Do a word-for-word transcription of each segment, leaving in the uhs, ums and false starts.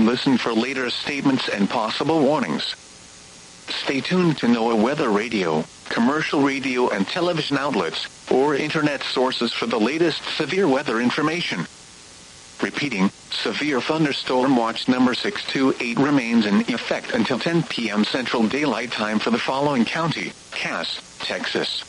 listen for later statements and possible warnings. Stay tuned to NOAA Weather Radio, commercial radio and television outlets, or internet sources for the latest severe weather information. Repeating, severe thunderstorm watch number six two eight remains in effect until ten p.m. Central Daylight Time for the following county: Cass, Texas.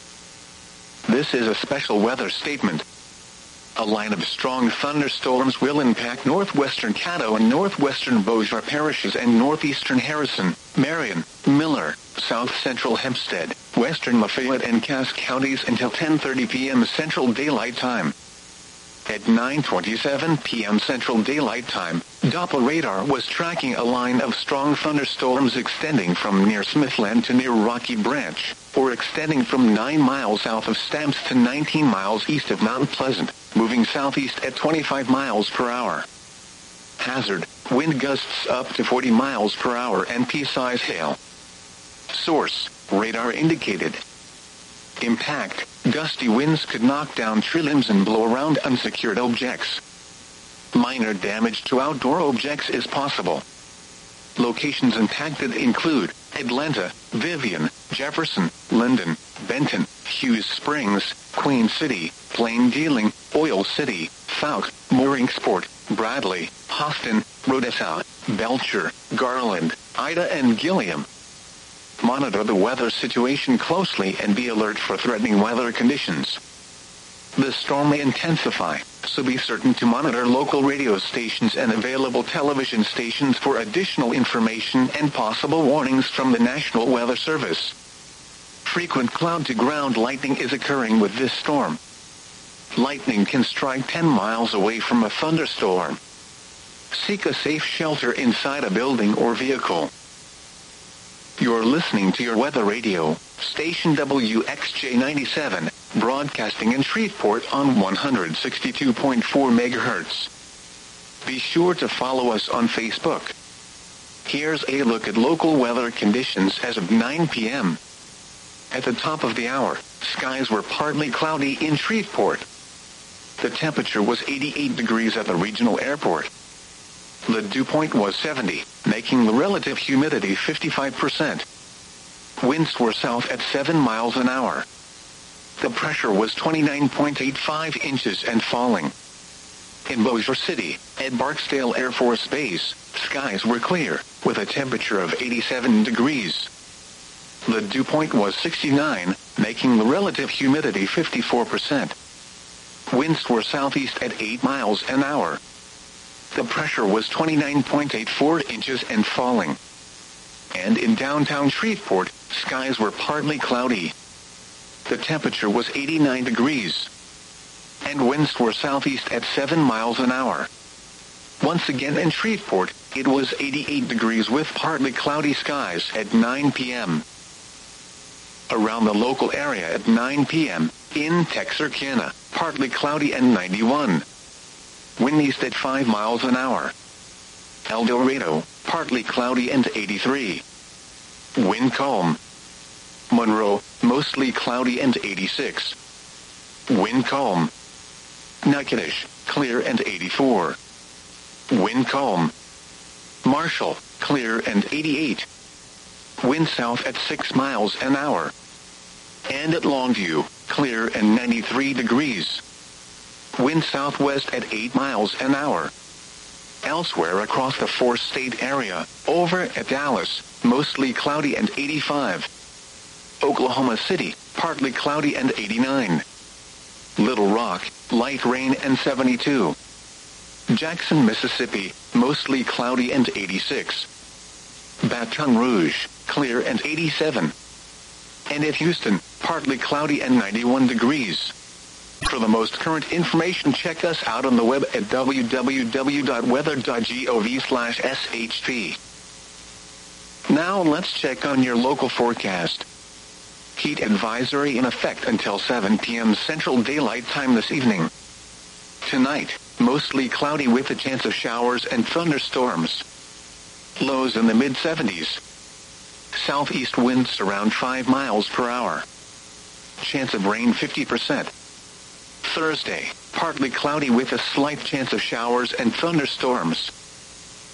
This is a special weather statement. A line of strong thunderstorms will impact northwestern Caddo and northwestern Bossier parishes and northeastern Harrison, Marion, Miller, south central Hempstead, western Lafayette and Cass counties until ten thirty p.m. Central Daylight Time. At nine twenty-seven p.m. Central Daylight Time, Doppler radar was tracking a line of strong thunderstorms extending from near Smithland to near Rocky Branch, or extending from nine miles south of Stamps to nineteen miles east of Mount Pleasant, moving southeast at twenty-five miles per hour. Hazard, wind gusts up to forty miles per hour and pea-size hail. Source, radar indicated. Impact, gusty winds could knock down tree limbs and blow around unsecured objects. Minor damage to outdoor objects is possible. Locations impacted include Atlanta, Vivian, Jefferson, Linden, Benton, Hughes Springs, Queen City, Plain Dealing, Oil City, Fouke, Mooringsport, Bradley, Austin, Rhodesa, Belcher, Garland, Ida and Gilliam. Monitor the weather situation closely and be alert for threatening weather conditions. The storm may intensify, so be certain to monitor local radio stations and available television stations for additional information and possible warnings from the National Weather Service. Frequent cloud-to-ground lightning is occurring with this storm. Lightning can strike ten miles away from a thunderstorm. Seek a safe shelter inside a building or vehicle. You're listening to your weather radio, station W X J ninety-seven, broadcasting in Shreveport on one hundred sixty-two point four megahertz. Be sure to follow us on Facebook. Here's a look at local weather conditions as of nine p.m. At the top of the hour, skies were partly cloudy in Shreveport. The temperature was eighty-eight degrees at the regional airport. The dew point was seventy, making the relative humidity fifty-five percent. Winds were south at seven miles an hour. The pressure was twenty-nine point eight five inches and falling. In Bossier City, at Barksdale Air Force Base, skies were clear, with a temperature of eighty-seven degrees. The dew point was sixty-nine, making the relative humidity fifty-four percent. Winds were southeast at eight miles an hour. The pressure was twenty-nine point eight four inches and falling. And in downtown Shreveport, skies were partly cloudy. The temperature was eighty-nine degrees. And winds were southeast at seven miles an hour. Once again in Shreveport, it was eighty-eight degrees with partly cloudy skies at nine p.m. Around the local area at nine p.m., in Texarkana, partly cloudy and ninety-one. Wind east at five miles an hour. El Dorado, partly cloudy and eighty-three. Wind calm. Monroe, mostly cloudy and eighty-six. Wind calm. Natchitoches, clear and eighty-four. Wind calm. Marshall, clear and eighty-eight. Wind south at six miles an hour. And at Longview, clear and ninety-three degrees. Wind southwest at eight miles an hour. Elsewhere across the four-state area, over at Dallas, mostly cloudy and eighty-five. Oklahoma City, partly cloudy and eighty-nine. Little Rock, light rain and seventy-two. Jackson, Mississippi, mostly cloudy and eighty-six. Baton Rouge, clear and eighty-seven. And at Houston, partly cloudy and ninety-one degrees. For the most current information, check us out on the web at w w w dot weather dot gov slash s h p. Now let's check on your local forecast. Heat advisory in effect until seven p.m. Central Daylight Time this evening. Tonight, mostly cloudy with a chance of showers and thunderstorms. Lows in the mid seventies. Southeast winds around five miles per hour. Chance of rain fifty percent. Thursday, partly cloudy with a slight chance of showers and thunderstorms.